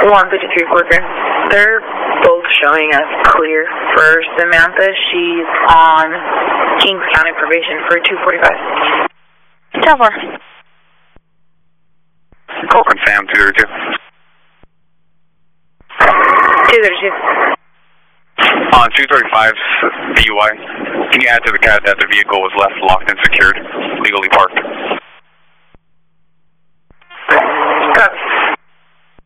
153 Corcoran. They're both showing us clear for Samantha. She's on Kings County probation for 245. 10-4. Corcoran Sam 232. 232. On 235's DUI, can you add to the CAD that the vehicle was left locked and secured, legally parked? Copy.